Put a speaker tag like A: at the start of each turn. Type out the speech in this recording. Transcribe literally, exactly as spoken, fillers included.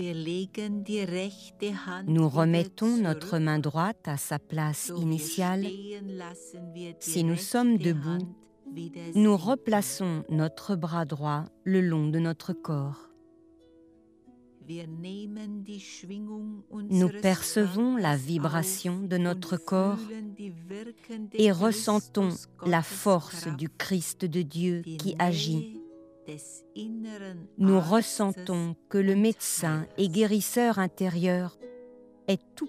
A: Nous remettons notre main droite à sa place initiale. Si nous sommes debout, nous replaçons notre bras droit le long de notre corps. Nous percevons la vibration de notre corps et ressentons la force du Christ de Dieu qui agit. Nous ressentons que le médecin et guérisseur intérieur est tout